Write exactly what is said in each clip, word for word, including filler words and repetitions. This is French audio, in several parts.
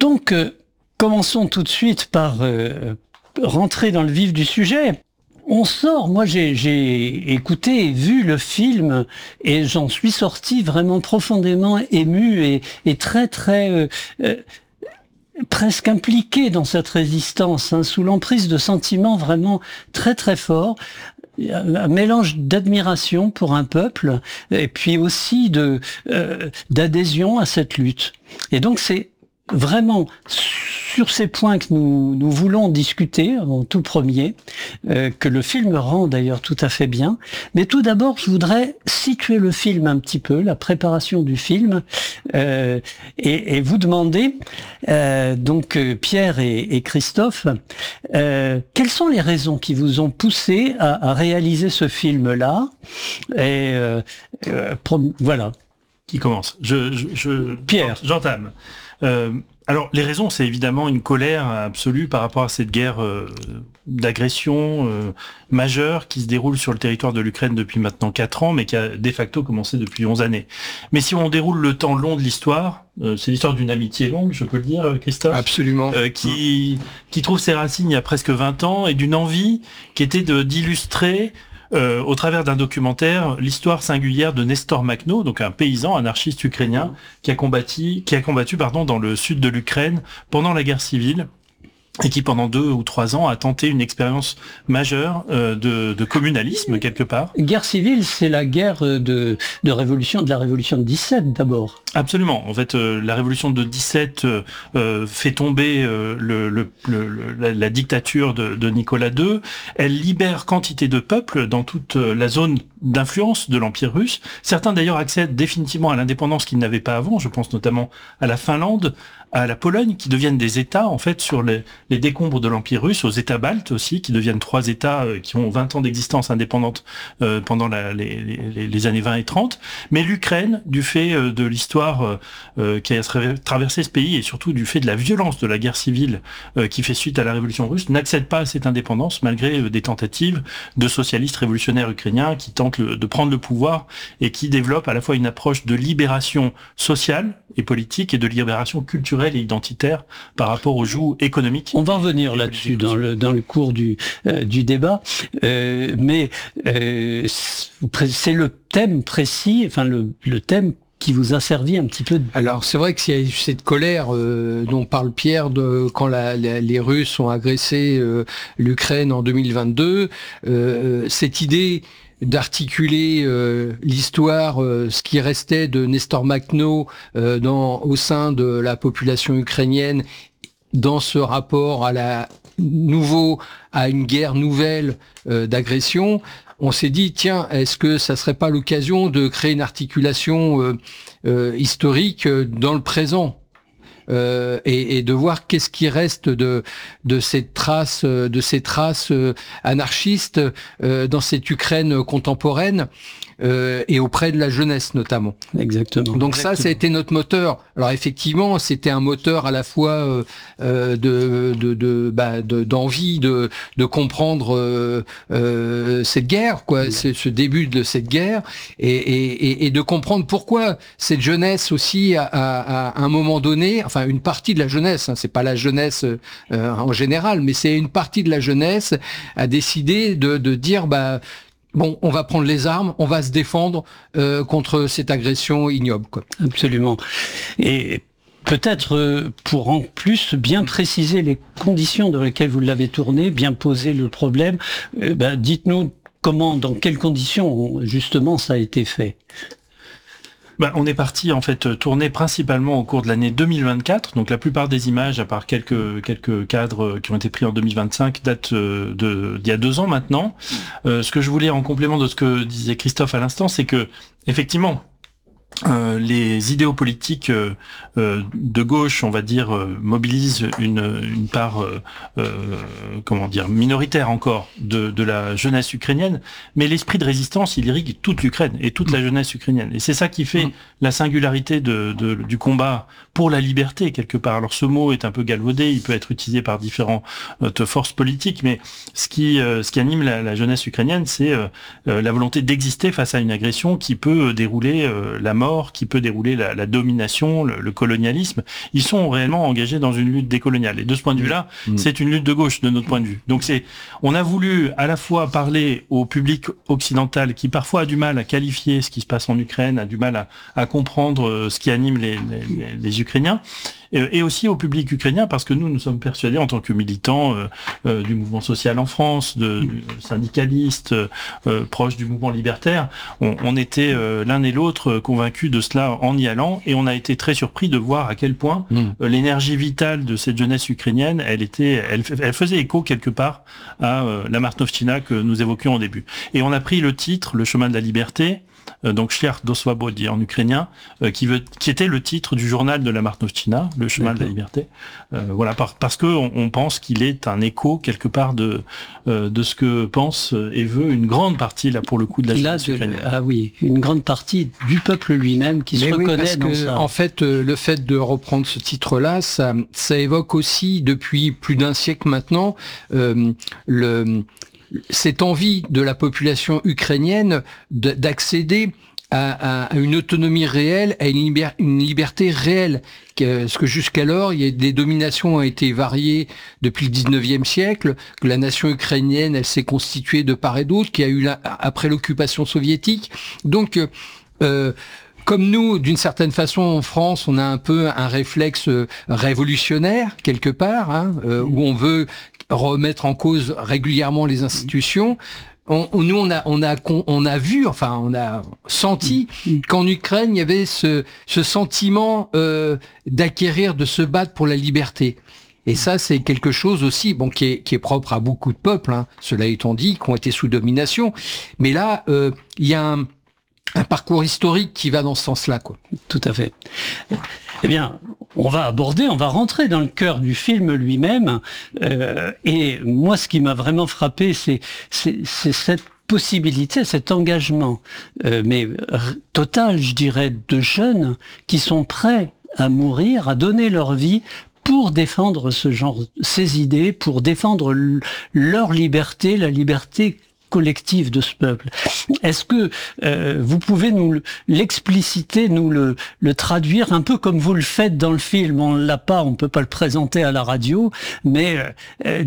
Donc, euh, commençons tout de suite par euh, rentrer dans le vif du sujet. On sort, moi j'ai, j'ai écouté et vu le film et j'en suis sorti vraiment profondément ému et, et très très... Euh, euh, presque impliqué dans cette résistance, hein, sous l'emprise de sentiments vraiment très très forts. Un mélange d'admiration pour un peuple et puis aussi de euh, d'adhésion à cette lutte. Et donc c'est vraiment sur ces points que nous, nous voulons discuter en tout premier, euh, que le film rend d'ailleurs tout à fait bien. Mais tout d'abord, je voudrais situer le film un petit peu, la préparation du film, euh, et, et vous demander, euh, donc euh, Pierre et, et Christophe, euh, quelles sont les raisons qui vous ont poussé à, à réaliser ce film-là. Et euh, euh, pro- voilà. Qui commence? Je, je, je Pierre. J'entame. Euh, alors, les raisons, c'est évidemment une colère absolue par rapport à cette guerre euh, d'agression euh, majeure qui se déroule sur le territoire de l'Ukraine depuis maintenant quatre ans, mais qui a de facto commencé depuis onze années. Mais si on déroule le temps long de l'histoire, euh, c'est l'histoire d'une amitié longue, je peux le dire, Christophe. Absolument. Euh, qui, qui trouve ses racines il y a presque vingt ans, et d'une envie qui était de d'illustrer Euh, au travers d'un documentaire, l'histoire singulière de Nestor Makhno, donc un paysan anarchiste ukrainien qui a combattu, qui a combattu pardon, dans le sud de l'Ukraine pendant la guerre civile et qui pendant deux ou trois ans a tenté une expérience majeure euh, de, de communalisme quelque part. Guerre civile, c'est la guerre de, de révolution, de la révolution de dix-sept d'abord. Absolument. En fait, euh, la révolution de dix-sept euh, euh, fait tomber euh, le, le, le, la, la dictature de, de Nicolas deux. Elle libère quantité de peuples dans toute la zone d'influence de l'Empire russe. Certains d'ailleurs accèdent définitivement à l'indépendance qu'ils n'avaient pas avant. Je pense notamment à la Finlande, à la Pologne, qui deviennent des États, en fait, sur les, les décombres de l'Empire russe, aux États baltes aussi, qui deviennent trois États euh, qui ont vingt ans d'existence indépendante euh, pendant la, les, les, les années vingt et trente. Mais l'Ukraine, du fait euh, de l'histoire euh, euh, qui a traversé ce pays, et surtout du fait de la violence de la guerre civile euh, qui fait suite à la révolution russe, n'accède pas à cette indépendance, malgré euh, des tentatives de socialistes révolutionnaires ukrainiens qui tentent le, de prendre le pouvoir et qui développent à la fois une approche de libération sociale et politique et de libération culturelle et identitaire par rapport aux joues économiques. On va revenir là-dessus dans le dans le cours du euh, du débat, euh, mais euh, c'est le thème précis, enfin le le thème qui vous a servi un petit peu. De... Alors c'est vrai qu'il y a eu cette colère euh, dont parle Pierre de quand la, la, les Russes ont agressé euh, l'Ukraine en deux mille vingt-deux. Euh, cette idée d'articuler euh, l'histoire, euh, ce qui restait de Nestor Makhno euh, dans, au sein de la population ukrainienne, dans ce rapport à la nouveau, à une guerre nouvelle euh, d'agression. On s'est dit, tiens, est-ce que ça serait pas l'occasion de créer une articulation euh, euh, historique dans le présent? Euh, et, et de voir qu'est-ce qui reste de de ces traces de ces traces euh, anarchistes euh, dans cette Ukraine contemporaine euh, et auprès de la jeunesse notamment. Exactement. Donc Exactement. ça, ça a été notre moteur. Alors effectivement, c'était un moteur à la fois euh, euh, de de de bah, de d'envie de de comprendre euh, euh, cette guerre, quoi, c'est ce début de cette guerre, et et et de comprendre pourquoi cette jeunesse aussi à, à, à un moment donné, enfin une partie de la jeunesse, hein, c'est pas la jeunesse euh, en général, mais c'est une partie de la jeunesse a décidé de de dire bah bon, on va prendre les armes, on va se défendre euh, contre cette agression ignoble, quoi. Absolument. Et peut-être euh, pour en plus bien préciser les conditions dans lesquelles vous l'avez tourné, bien poser le problème, euh, ben, dites-nous comment, dans quelles conditions justement ça a été fait. Ben, on est parti en fait tourner principalement au cours de l'année deux mille vingt-quatre, donc la plupart des images, à part quelques quelques cadres qui ont été pris en deux mille vingt-cinq, datent de d'il y a deux ans maintenant. Euh, ce que je voulais en complément de ce que disait Christophe à l'instant, c'est que effectivement Euh, les idéaux politiques euh, euh, de gauche, on va dire, euh, mobilisent une, une part, euh, euh, comment dire, minoritaire encore de, de la jeunesse ukrainienne, mais l'esprit de résistance, il irrigue toute l'Ukraine et toute la jeunesse ukrainienne. Et c'est ça qui fait mmh. la singularité de, de, du combat pour la liberté, quelque part. Alors ce mot est un peu galvaudé, il peut être utilisé par différentes euh, forces politiques, mais ce qui, euh, ce qui anime la, la jeunesse ukrainienne, c'est euh, euh, la volonté d'exister face à une agression qui peut dérouler euh, la mort mort qui peut dérouler la, la domination, le, le colonialisme. Ils sont réellement engagés dans une lutte décoloniale. Et de ce point de vue-là, mmh. c'est une lutte de gauche de notre point de vue. Donc c'est, on a voulu à la fois parler au public occidental qui parfois a du mal à qualifier ce qui se passe en Ukraine, a du mal à, à comprendre ce qui anime les, les, les Ukrainiens, et aussi au public ukrainien, parce que nous, nous sommes persuadés, en tant que militants euh, euh, du mouvement social en France, de, de syndicalistes, euh, proches du mouvement libertaire, on, on était euh, l'un et l'autre convaincus de cela en y allant, et on a été très surpris de voir à quel point mmh. euh, l'énergie vitale de cette jeunesse ukrainienne, elle était, elle, elle faisait écho quelque part à euh, la Martnovщина que nous évoquions au début. Et on a pris le titre, Le chemin de la liberté, Euh, donc Шлях до свободы en ukrainien, euh, qui, veut, qui était le titre du journal de la Martnovщина, le chemin D'accord. de la liberté. Euh, voilà, par, parce que on, on pense qu'il est un écho quelque part de euh, de ce que pense et veut une grande partie là pour le coup de la jeunesse ukrainienne. Ah oui, une grande partie du peuple lui-même qui Mais se oui, reconnaît parce dans que, ça. En fait, euh, le fait de reprendre ce titre-là, ça, ça évoque aussi depuis plus d'un siècle maintenant euh, le cette envie de la population ukrainienne d'accéder à, à une autonomie réelle, à une, liber, une liberté réelle. Parce que jusqu'alors, il y a, les dominations ont été variées depuis le dix-neuvième siècle, que la nation ukrainienne, elle s'est constituée de part et d'autre, qu'il y a eu la, après l'occupation soviétique. Donc, euh, comme nous, d'une certaine façon, en France, on a un peu un réflexe révolutionnaire, quelque part, hein, euh, où on veut remettre en cause régulièrement les institutions. On, on, nous, on a, on a, on a vu, enfin, on a senti qu'en Ukraine, il y avait ce, ce sentiment euh, d'acquérir, de se battre pour la liberté. Et ça, c'est quelque chose aussi, bon, qui est, qui est propre à beaucoup de peuples, hein, cela étant dit, qui ont été sous domination. Mais là, euh, il y a un, un parcours historique qui va dans ce sens-là, quoi. Tout à fait. Eh bien, on va aborder, on va rentrer dans le cœur du film lui-même. Euh, et moi, ce qui m'a vraiment frappé, c'est, c'est, c'est cette possibilité, cet engagement, euh, mais r- total, je dirais, de jeunes qui sont prêts à mourir, à donner leur vie pour défendre ce genre, ces idées, pour défendre l- leur liberté, la liberté collective de ce peuple. Est-ce que euh, vous pouvez nous l'expliciter, nous le, le traduire un peu comme vous le faites dans le film? On l'a pas, on peut pas le présenter à la radio, mais euh,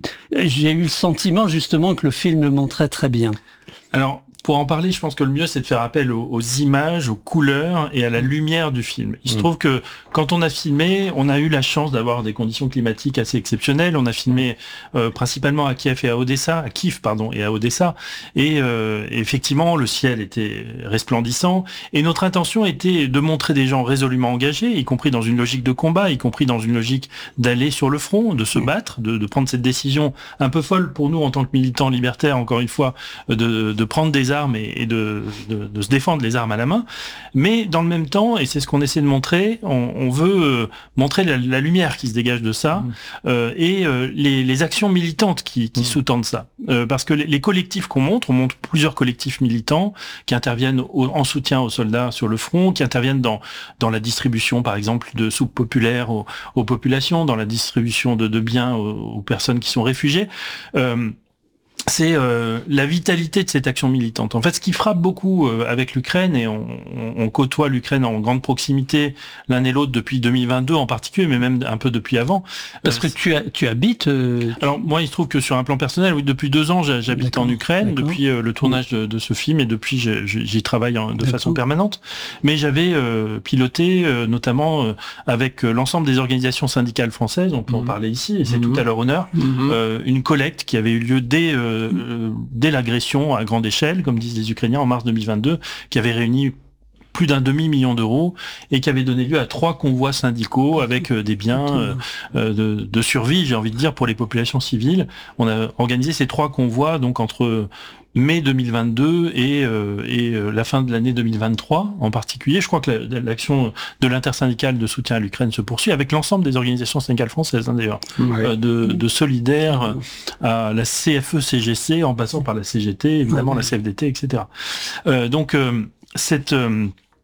j'ai eu le sentiment justement que le film le montrait très bien. Alors, pour en parler, je pense que le mieux, c'est de faire appel aux, aux images, aux couleurs et à la lumière du film. Il mmh. se trouve que quand on a filmé, on a eu la chance d'avoir des conditions climatiques assez exceptionnelles. On a filmé euh, principalement à Kiev et à Odessa, à Kiev, pardon, et à Odessa. Et euh, effectivement, le ciel était resplendissant. Et notre intention était de montrer des gens résolument engagés, y compris dans une logique de combat, y compris dans une logique d'aller sur le front, de se battre, de, de prendre cette décision un peu folle pour nous en tant que militants libertaires, encore une fois, de, de prendre des armes et de, de, de se défendre les armes à la main, mais dans le même temps, et c'est ce qu'on essaie de montrer, on, on veut montrer la, la lumière qui se dégage de ça mmh. euh, et euh, les, les actions militantes qui, qui mmh. sous-tendent ça. Euh, parce que les, les collectifs qu'on montre, on montre plusieurs collectifs militants qui interviennent au, en soutien aux soldats sur le front, qui interviennent dans, dans la distribution, par exemple, de soupes populaires aux, aux populations, dans la distribution de, de biens aux, aux personnes qui sont réfugiées. Euh, c'est euh, la vitalité de cette action militante. En fait, ce qui frappe beaucoup euh, avec l'Ukraine, et on, on, on côtoie l'Ukraine en grande proximité l'un et l'autre depuis deux mille vingt-deux en particulier, mais même un peu depuis avant. Parce euh, que tu, as, tu habites... Euh... Alors moi, il se trouve que sur un plan personnel, oui, depuis deux ans, j'habite d'accord, en Ukraine, d'accord. depuis euh, le tournage de, de ce film, et depuis j'y travaille en, de d'accord. façon permanente. Mais j'avais euh, piloté, euh, notamment euh, avec euh, l'ensemble des organisations syndicales françaises, on peut mmh. en parler ici, et c'est mmh. tout à leur honneur, mmh. euh, une collecte qui avait eu lieu dès... Euh, Euh, dès l'agression à grande échelle, comme disent les Ukrainiens, en mars deux mille vingt-deux, qui avait réuni plus d'un demi-million d'euros et qui avait donné lieu à trois convois syndicaux avec euh, des biens euh, euh, de, de survie, j'ai envie de dire, pour les populations civiles. On a organisé ces trois convois donc entre mai deux mille vingt-deux et, euh, et euh, la fin de l'année deux mille vingt-trois en particulier. Je crois que la, l'action de l'intersyndicale de soutien à l'Ukraine se poursuit avec l'ensemble des organisations syndicales françaises, hein, d'ailleurs, ouais. euh, de, de Solidaire à la C F E C G C en passant par la C G T, évidemment ouais. la C F D T, et cetera. Euh, donc euh, cette... Euh,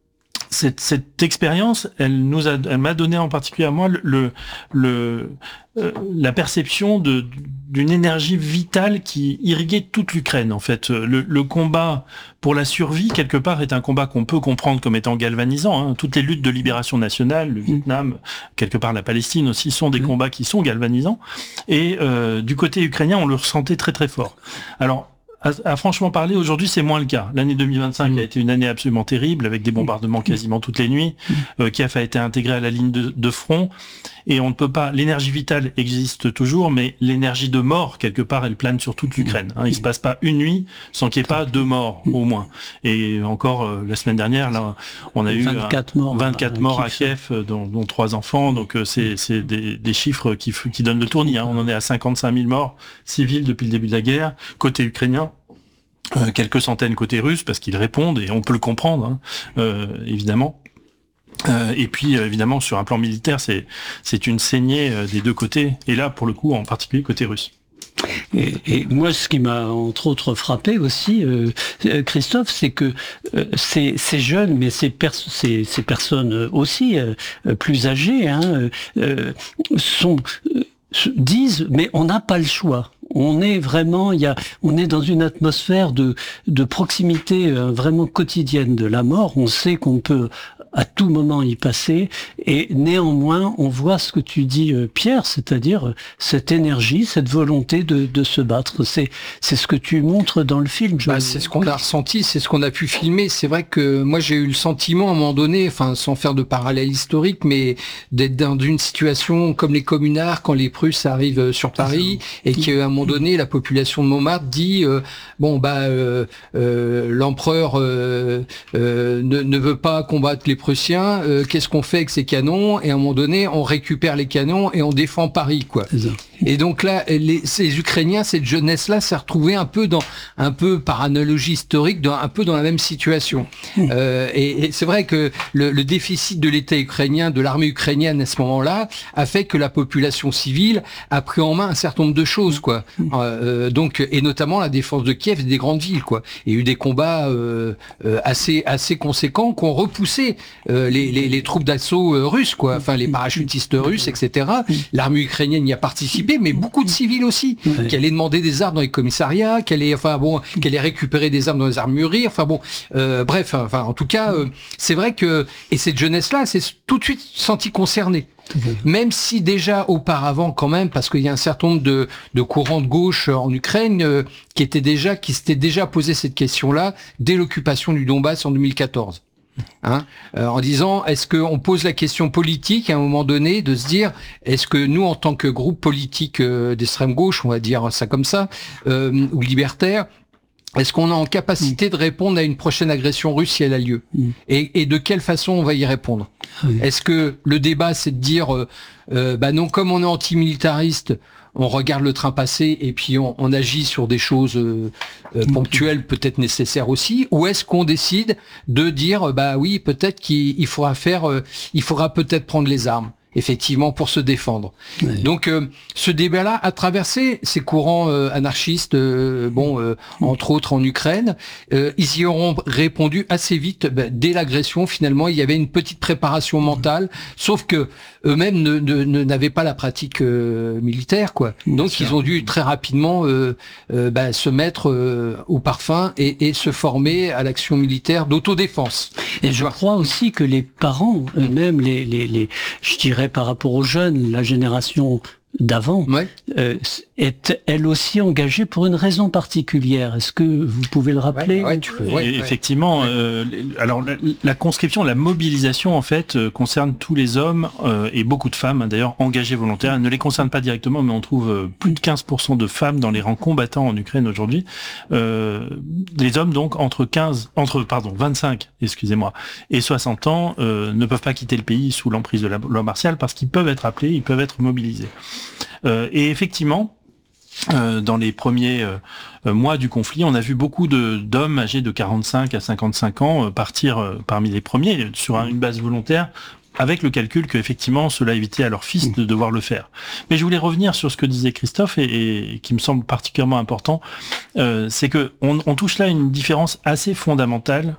cette, cette expérience, elle nous a, elle m'a donné en particulier à moi le, le, le euh, la perception de d'une énergie vitale qui irriguait toute l'Ukraine. En fait, le, le combat pour la survie quelque part est un combat qu'on peut comprendre comme étant galvanisant. Hein. Toutes les luttes de libération nationale, le Vietnam, quelque part la Palestine aussi, sont des mmh. combats qui sont galvanisants. Et euh, du côté ukrainien, on le ressentait très très fort. Alors, À, à franchement parler, aujourd'hui, c'est moins le cas. L'année deux mille vingt-cinq mmh. a été une année absolument terrible, avec des bombardements quasiment toutes les nuits. Mmh. Euh, Kiev a été intégré à la ligne de, de front. Et on ne peut pas... L'énergie vitale existe toujours, mais l'énergie de mort, quelque part, elle plane sur toute l'Ukraine. Hein. Il se passe pas une nuit sans qu'il n'y ait pas deux morts, au moins. Et encore, euh, la semaine dernière, là, on a eu vingt-quatre morts, vingt-quatre morts à Kiev, dont, dont trois enfants. Donc, euh, c'est, c'est des, des chiffres qui, qui donnent le tournis. Hein. On en est à cinquante-cinq mille morts civils depuis le début de la guerre. Côté ukrainien, Euh, quelques centaines côté russe, parce qu'ils répondent, et on peut le comprendre, hein, euh, évidemment. Euh, et puis, euh, évidemment, sur un plan militaire, c'est c'est une saignée euh, des deux côtés, et là, pour le coup, en particulier côté russe. Et, et moi, ce qui m'a entre autres frappé aussi, euh, Christophe, c'est que euh, ces, ces jeunes, mais ces, pers ces, ces personnes aussi euh, plus âgées, hein, euh, sont euh, disent, mais on n'a pas le choix. On est vraiment, il y a, on est dans une atmosphère de, de proximité euh, vraiment quotidienne de la mort. On sait qu'on peut à tout moment y passer, et néanmoins, on voit ce que tu dis, euh, Pierre, c'est-à-dire euh, cette énergie, cette volonté de, de se battre. C'est, c'est ce que tu montres dans le film. Bah, c'est ce qu'on a ressenti, c'est ce qu'on a pu filmer. C'est vrai que moi, j'ai eu le sentiment à un moment donné, enfin, sans faire de parallèle historique, mais d'être dans une situation comme les communards quand les Prusses arrivent sur Paris, et qu'à un moment donné, la population de Montmartre dit euh, bon bah euh, euh, l'empereur euh, euh, ne, ne veut pas combattre les Prussiens, euh, qu'est-ce qu'on fait avec ces canons? Et à un moment donné, on récupère les canons et on défend Paris, quoi. Et donc là, les, ces Ukrainiens, cette jeunesse-là, s'est retrouvée un peu dans, un peu par analogie historique, dans, un peu dans la même situation. Mmh. Euh, et, et c'est vrai que le, le déficit de l'État ukrainien, de l'armée ukrainienne à ce moment-là, a fait que la population civile a pris en main un certain nombre de choses, quoi. Mmh. Euh, donc, et notamment la défense de Kiev et des grandes villes, quoi. Il y a eu des combats euh, euh, assez, assez conséquents qui ont repoussé euh, les, les, les troupes d'assaut euh, russes, quoi. Enfin, les parachutistes russes, et cetera. L'armée ukrainienne y a participé, mais beaucoup de civils aussi, ouais. qui allaient demander des armes dans les commissariats, qui allaient, enfin bon, qui allaient récupérer des armes dans les armureries, enfin bon, euh, bref, enfin en tout cas, euh, c'est vrai que, et cette jeunesse-là, s'est tout de suite sentie concernée. Même si déjà auparavant quand même, parce qu'il y a un certain nombre de, de courants de gauche en Ukraine euh, qui étaient déjà, qui s'étaient déjà posé cette question-là dès l'occupation du Donbass en deux mille quatorze. Hein, euh, en disant, est-ce qu'on pose la question politique à un moment donné de se dire, est-ce que nous, en tant que groupe politique euh, d'extrême gauche, on va dire ça comme ça, euh, ou libertaire, est-ce qu'on est en capacité de répondre à une prochaine agression russe si elle a lieu? mm. et, et de quelle façon on va y répondre? oui. Est-ce que le débat, c'est de dire, euh, euh, bah non, comme on est antimilitariste, on regarde le train passer et puis on, on agit sur des choses euh, euh, ponctuelles, peut-être nécessaires aussi, ou est-ce qu'on décide de dire, bah oui, peut-être qu'il il faudra faire, euh, il faudra peut-être prendre les armes, effectivement, pour se défendre. Oui. Donc, euh, ce débat-là a traversé ces courants euh, anarchistes, euh, bon, euh, entre autres en Ukraine. Euh, ils y auront répondu assez vite. Ben, dès l'agression, finalement, il y avait une petite préparation mentale, sauf que eux-mêmes ne, ne, ne n'avaient pas la pratique euh, militaire, quoi. Donc, ils ont dû très rapidement euh, euh, ben, se mettre euh, au parfum et, et se former à l'action militaire d'autodéfense. Et je crois aussi que les parents, eux-mêmes, les, les, les, je dirais par rapport aux jeunes, la génération d'avant, ouais. euh, est elle aussi engagée pour une raison particulière. Est-ce que vous pouvez le rappeler? ouais, ouais, tu peux. Ouais, effectivement, ouais. Euh, alors la, la conscription, la mobilisation en fait euh, concerne tous les hommes euh, et beaucoup de femmes hein, d'ailleurs engagées volontaires. Elle ne les concerne pas directement, mais on trouve euh, plus de quinze pour cent de femmes dans les rangs combattants en Ukraine aujourd'hui. Euh, les hommes donc entre quinze, entre pardon vingt-cinq, excusez-moi, et soixante ans euh, ne peuvent pas quitter le pays sous l'emprise de la loi martiale parce qu'ils peuvent être appelés, ils peuvent être mobilisés. Euh, et effectivement, euh, dans les premiers euh, mois du conflit, on a vu beaucoup de, d'hommes âgés de quarante-cinq à cinquante-cinq ans euh, partir euh, parmi les premiers sur un, une base volontaire, avec le calcul que effectivement cela évitait à leurs fils de devoir le faire. Mais je voulais revenir sur ce que disait Christophe et, et qui me semble particulièrement important, euh, c'est que on, on touche là une différence assez fondamentale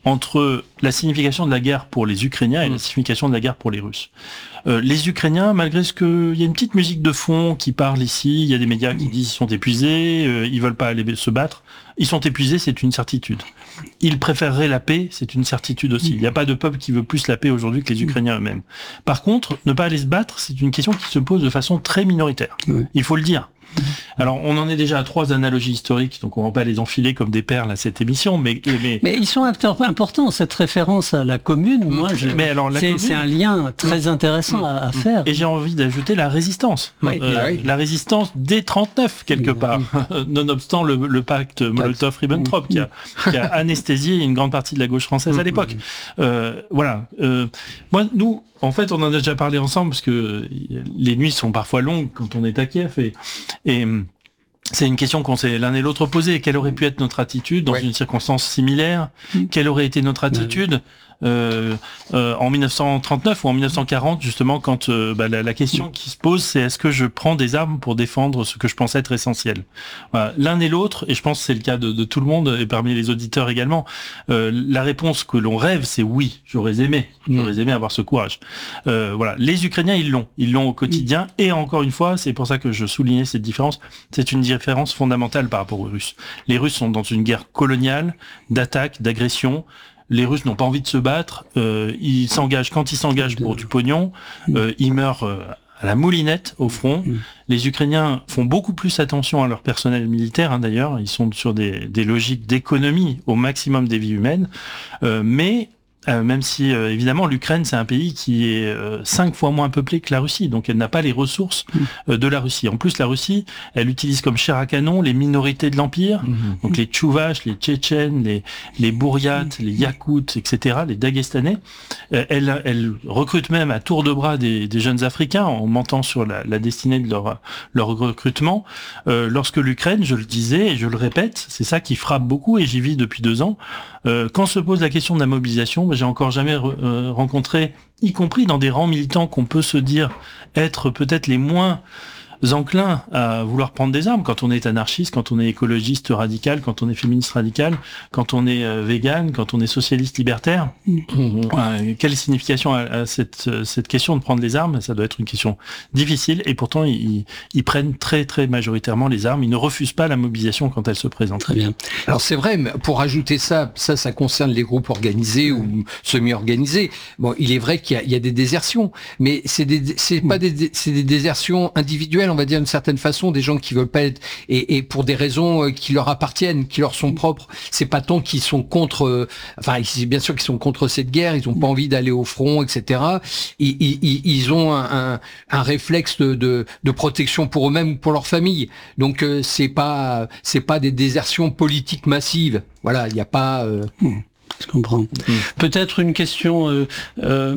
entre la signification de la guerre pour les Ukrainiens et la signification de la guerre pour les Russes. Euh, les Ukrainiens, malgré ce que il y a une petite musique de fond qui parle ici, il y a des médias qui disent qu'ils sont épuisés, euh, ils veulent pas aller se battre. Ils sont épuisés, c'est une certitude. Ils préféreraient la paix, c'est une certitude aussi. Il n'y a pas de peuple qui veut plus la paix aujourd'hui que les Ukrainiens eux-mêmes. Par contre, ne pas aller se battre, c'est une question qui se pose de façon très minoritaire. Il faut le dire. Alors, on en est déjà à trois analogies historiques, donc on va pas les enfiler comme des perles à cette émission, mais mais, mais ils sont importants. Cette référence à la commune, moi, je, mais alors la c'est, commune, c'est un lien très intéressant mmh. à, à faire. Et j'ai envie d'ajouter la résistance, oui. euh, oui. la résistance dès trente-neuf quelque part, nonobstant le, le pacte Molotov-Ribbentrop qui a, qui a anesthésié une grande partie de la gauche française à l'époque. Euh, voilà. Euh, moi, nous. En fait, on en a déjà parlé ensemble parce que les nuits sont parfois longues quand on est à Kiev et, et c'est une question qu'on s'est l'un et l'autre posée. Quelle aurait pu être notre attitude dans ouais. une circonstance similaire ? Mmh. Quelle aurait été notre attitude ? Euh, euh, en dix-neuf cent trente-neuf ou en dix-neuf cent quarante, justement, quand euh, bah, la, la question qui se pose, c'est est-ce que je prends des armes pour défendre ce que je pense être essentiel ? Voilà. L'un et l'autre, et je pense que c'est le cas de, de tout le monde, et parmi les auditeurs également, euh, la réponse que l'on rêve, c'est oui, j'aurais aimé, j'aurais aimé avoir ce courage. Euh, voilà, les Ukrainiens, ils l'ont, ils l'ont au quotidien, et encore une fois, c'est pour ça que je soulignais cette différence, c'est une différence fondamentale par rapport aux Russes. Les Russes sont dans une guerre coloniale, d'attaque, d'agression. Les Russes n'ont pas envie de se battre, euh, ils s'engagent quand ils s'engagent pour du pognon, euh, ils meurent euh, à la moulinette au front. Les Ukrainiens font beaucoup plus attention à leur personnel militaire, hein, d'ailleurs, ils sont sur des, des logiques d'économie au maximum des vies humaines, euh, mais Euh, même si, euh, évidemment, l'Ukraine, c'est un pays qui est euh, cinq fois moins peuplé que la Russie, donc elle n'a pas les ressources euh, de la Russie. En plus, la Russie, elle utilise comme chair à canon les minorités de l'Empire, mmh. donc les Tchouvaches, les Tchétchènes, les, les Bouriates, les Yakoutes, et cetera, les Dagestanais. Euh, elle, elle recrute même à tour de bras des, des jeunes Africains en mentant sur la, la destinée de leur, leur recrutement. Euh, lorsque l'Ukraine, je le disais et je le répète, c'est ça qui frappe beaucoup, et j'y vis depuis deux ans, euh, quand se pose la question de la mobilisation, j'ai encore jamais re, euh, rencontré, y compris dans des rangs militants qu'on peut se dire être peut-être les moins enclins à vouloir prendre des armes, quand on est anarchiste, quand on est écologiste radical, quand on est féministe radical, quand on est euh, vegan, quand on est socialiste libertaire. Mmh. Euh, quelle signification a, a cette, cette question de prendre les armes ? Ça doit être une question difficile, et pourtant ils, ils prennent très très majoritairement les armes. Ils ne refusent pas la mobilisation quand elle se présente. Très bien. Alors c'est vrai, mais pour ajouter ça, ça ça concerne les groupes organisés ou semi-organisés. Bon, il est vrai qu'il y a, il y a des désertions, mais c'est des c'est pas des c'est des désertions individuelles, on va dire d'une certaine façon, des gens qui veulent pas être, et, et pour des raisons qui leur appartiennent, qui leur sont propres. C'est pas tant qu'ils sont contre, euh, enfin, bien sûr qu'ils sont contre cette guerre, ils ont pas envie d'aller au front, et cetera. Ils, ils, ils ont un, un, un réflexe de, de, de protection pour eux-mêmes ou pour leur famille. Donc euh, c'est pas, c'est pas des désertions politiques massives. Voilà, il n'y a pas. Euh... Mmh, je comprends. Mmh. Peut-être une question. Euh, euh,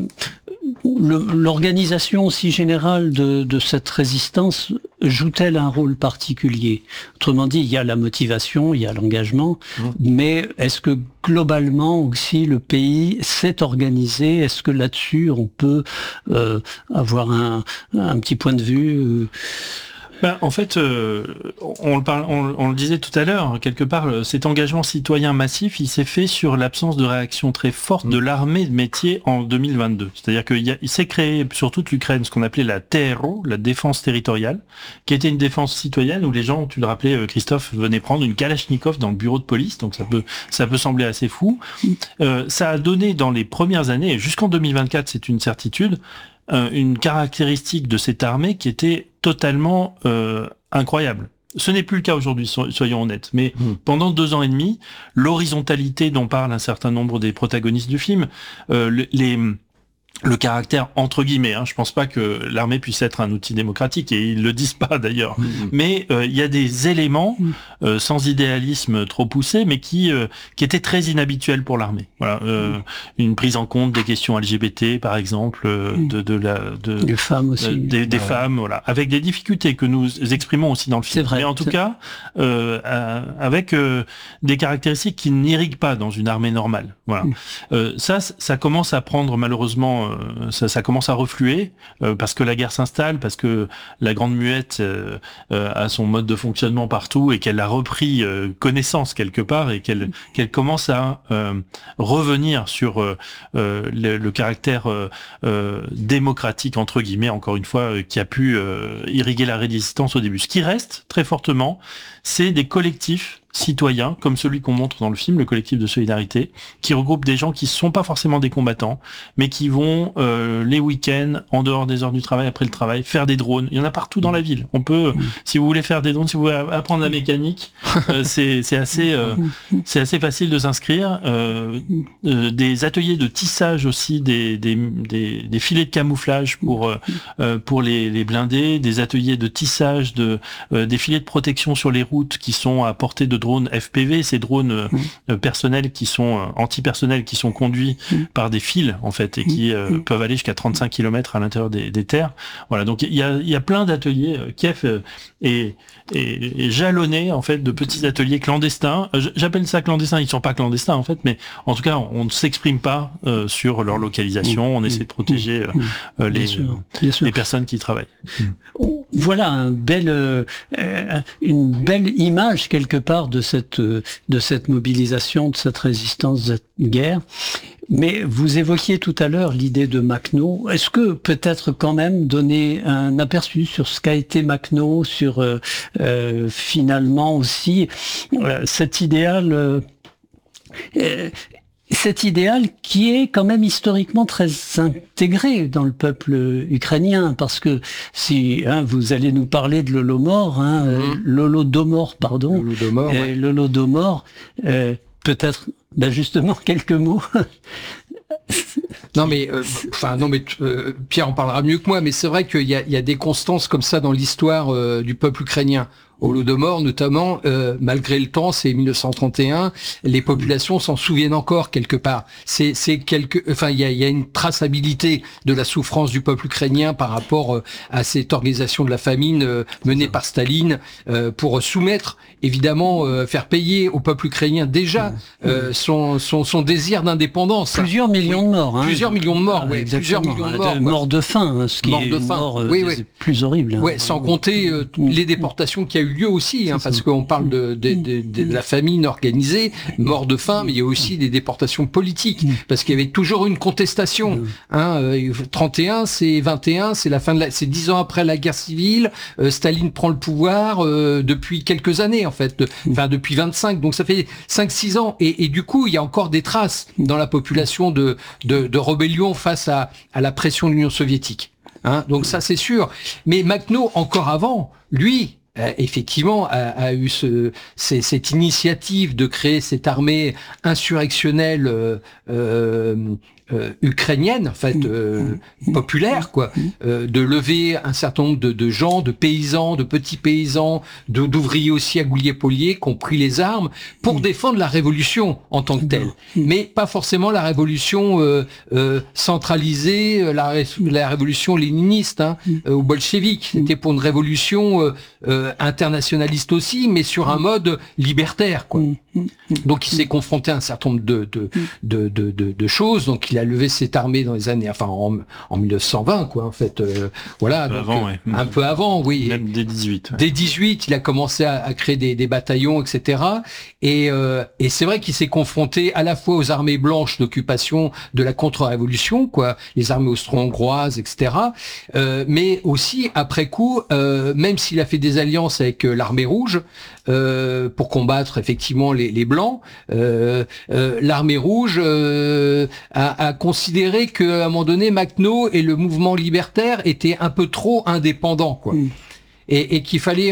Le, l'organisation aussi générale de, de cette résistance joue-t-elle un rôle particulier ? Autrement dit, il y a la motivation, il y a l'engagement, mmh. mais est-ce que globalement aussi le pays s'est organisé ? Est-ce que là-dessus on peut euh, avoir un, un petit point de vue euh, Ben, en fait, euh, on, le parle, on, on le disait tout à l'heure, quelque part, cet engagement citoyen massif, il s'est fait sur l'absence de réaction très forte de l'armée de métier en deux mille vingt-deux. C'est-à-dire qu'il s'est créé sur toute l'Ukraine ce qu'on appelait la T R O, la défense territoriale, qui était une défense citoyenne où les gens, tu le rappelais, Christophe, venaient prendre une Kalachnikov dans le bureau de police, donc ça peut, ça peut sembler assez fou. Euh, ça a donné dans les premières années, et jusqu'en deux mille vingt-quatre, c'est une certitude, euh, une caractéristique de cette armée qui était totalement euh, incroyable. Ce n'est plus le cas aujourd'hui, soyons honnêtes. Mais mmh. pendant deux ans et demi, l'horizontalité dont parlent un certain nombre des protagonistes du film, euh, les, le caractère entre guillemets, hein, je pense pas que l'armée puisse être un outil démocratique, et ils le disent pas d'ailleurs, mmh. mais il euh, y a des éléments euh, sans idéalisme trop poussé, mais qui euh, qui étaient très inhabituels pour l'armée. Voilà, euh, mmh. une prise en compte des questions L G B T par exemple, euh, mmh. de de la de des femmes aussi, euh, des, des ouais. femmes, voilà, avec des difficultés que nous exprimons aussi dans le film. C'est vrai. Mais en tout cas, euh, euh, avec euh, des caractéristiques qui n'irriguent pas dans une armée normale. Voilà, mmh. euh, ça ça commence à prendre malheureusement vraiment, euh, ça, ça commence à refluer euh, parce que la guerre s'installe, parce que la Grande Muette euh, euh, a son mode de fonctionnement partout et qu'elle a repris euh, connaissance quelque part et qu'elle qu'elle commence à euh, revenir sur euh, euh, le, le caractère euh, euh, démocratique entre guillemets, encore une fois, euh, qui a pu euh, irriguer la résistance au début. Ce qui reste très fortement, c'est des collectifs citoyens, comme celui qu'on montre dans le film, le collectif de solidarité, qui regroupe des gens qui ne sont pas forcément des combattants, mais qui vont euh, les week-ends, en dehors des heures du travail, après le travail, faire des drones. Il y en a partout dans la ville. On peut, mmh. si vous voulez faire des drones, si vous voulez apprendre la mécanique, euh, c'est, c'est assez, euh, c'est assez facile de s'inscrire. Euh, euh, des ateliers de tissage aussi, des, des, des, des filets de camouflage pour euh, pour les, les blindés, des ateliers de tissage, de euh, des filets de protection sur les routes qui sont à portée de drones F P V, ces drones euh, mmh. personnels qui sont euh, antipersonnels, qui sont conduits mmh. par des fils en fait et qui euh, mmh. peuvent aller jusqu'à trente-cinq kilomètres à l'intérieur des, des terres. Voilà, donc il y a il y a plein d'ateliers. euh, Kiev euh, est, est, est jalonné en fait de petits ateliers clandestins. Euh, j'appelle ça clandestins, ils sont pas clandestins en fait, mais en tout cas on, on ne s'exprime pas euh, sur leur localisation. Mmh. On essaie de protéger euh, euh, les, sûr, euh, les personnes qui y travaillent. Mmh. Voilà un bel, euh, une belle image quelque part de cette de cette mobilisation, de cette résistance de cette guerre. Mais vous évoquiez tout à l'heure l'idée de Makhno. Est-ce que peut-être quand même donner un aperçu sur ce qu'a été Makhno, sur euh, euh, finalement aussi euh, cet idéal euh, euh, cet idéal qui est quand même historiquement très intégré dans le peuple ukrainien, parce que si hein, vous allez nous parler de l'Holodomor, hein, mmh. l'Holodomor, pardon, l'Holodomor, euh, ouais. l'Holodomor, euh, peut-être, ben justement quelques mots. Non mais, enfin euh, non mais euh, Pierre en parlera mieux que moi, mais c'est vrai qu'il y a, il y a des constances comme ça dans l'histoire euh, du peuple ukrainien. Holodomor, notamment, euh, malgré le temps, c'est mille neuf cent trente et un, les populations s'en souviennent encore quelque part. C'est, c'est quelque, enfin, il y a, il y a une traçabilité de la souffrance du peuple ukrainien par rapport euh, à cette organisation de la famine euh, menée par Staline euh, pour soumettre, évidemment, euh, faire payer au peuple ukrainien déjà euh, son, son, son désir d'indépendance. Plusieurs millions oui. de morts. Hein. Plusieurs millions de morts, oui. Plusieurs millions de morts. De, morts de faim, hein, ce qui mort est de faim. mort euh, oui, oui. plus horrible. Hein. Ouais, sans compter euh, les déportations qu'il y a eu lieu aussi, hein, parce qu'on parle de, de, de, de la famine organisée, mort de faim, mais il y a aussi des déportations politiques, parce qu'il y avait toujours une contestation. Hein, euh, trente et un, c'est vingt et un, c'est la fin de la, c'est dix ans après la guerre civile. Euh, Staline prend le pouvoir euh, depuis quelques années en fait, de, enfin depuis vingt-cinq, donc ça fait cinq six ans, et, et du coup il y a encore des traces dans la population de de, de rébellion face à à la pression de l'Union soviétique. Hein, donc ça c'est sûr. Mais Makhno, encore avant, lui. Euh, effectivement, a, a eu ce, c- cette initiative de créer cette armée insurrectionnelle euh, euh, euh, ukrainienne, en fait, euh, populaire, quoi, euh, de lever un certain nombre de, de gens, de paysans, de petits paysans, de, d'ouvriers aussi à Goulier-Polier, qui ont pris les armes pour défendre la révolution en tant que telle, mais pas forcément la révolution euh, euh, centralisée, la, ré- la révolution léniniste hein, euh, ou bolchevique. C'était pour une révolution euh, euh, internationaliste aussi, mais sur un mode libertaire, quoi. Donc il s'est confronté à un certain nombre de de de de, de, de choses. Donc il a levé cette armée dans les années, enfin en, en mille neuf cent vingt, quoi, en fait. Euh, voilà. Un peu donc, avant, euh, ouais. Un peu avant, oui. Même dès dix-huit. Ouais. Dès dix-huit, il a commencé à, à créer des, des bataillons, et cetera. Et euh, et c'est vrai qu'il s'est confronté à la fois aux armées blanches d'occupation de la contre-révolution, quoi, les armées austro-hongroises, et cetera. Euh, mais aussi après coup, euh, même s'il a fait des alliances avec euh, l'armée rouge euh, pour combattre effectivement les, les blancs, euh, euh, l'armée rouge euh, a, a considéré qu'à un moment donné, Makhno et le mouvement libertaire étaient un peu trop indépendants, quoi, mmh. et, et qu'il fallait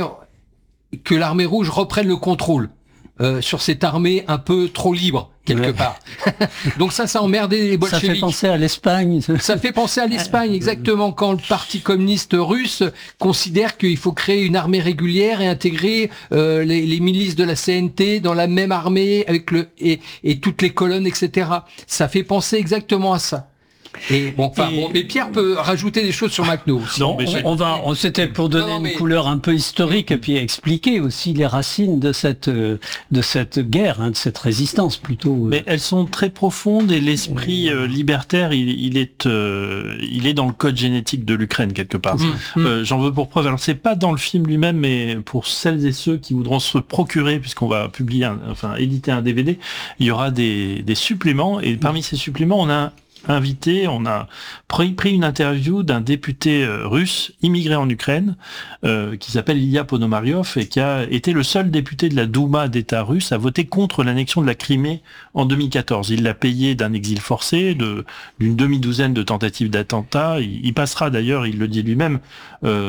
que l'armée rouge reprenne le contrôle euh, sur cette armée un peu trop libre quelque ouais. part. Donc ça, ça a emmerdé les bolcheviks. Ça fait penser à l'Espagne. Ça fait penser à l'Espagne, exactement, quand le Parti communiste russe considère qu'il faut créer une armée régulière et intégrer euh, les, les milices de la C N T dans la même armée avec le et, et toutes les colonnes, et cetera. Ça fait penser exactement à ça. Et bon, enfin, Et- bon, mais Pierre peut rajouter des choses sur Makhno. Non, On, mais j'ai- on va, on, c'était pour donner Non, mais- une couleur un peu historique et puis expliquer aussi les racines de cette, euh, de cette guerre, hein, de cette résistance plutôt. euh. Mais elles sont très profondes et l'esprit euh, libertaire, il, il est, euh, il est dans le code génétique de l'Ukraine quelque part. Mmh, mmh. Euh, J'en veux pour preuve. Alors c'est pas dans le film lui-même, mais pour celles et ceux qui voudront se procurer, puisqu'on va publier, un, enfin éditer un D V D, il y aura des, des suppléments et parmi ces suppléments, on a invité, on a pris, pris une interview d'un député euh, russe immigré en Ukraine euh, qui s'appelle Ilya Ponomaryov et qui a été le seul député de la Douma d'État russe à voter contre l'annexion de la Crimée en deux mille quatorze. Il l'a payé d'un exil forcé, de d'une demi-douzaine de tentatives d'attentats. Il, il passera d'ailleurs, il le dit lui-même, euh,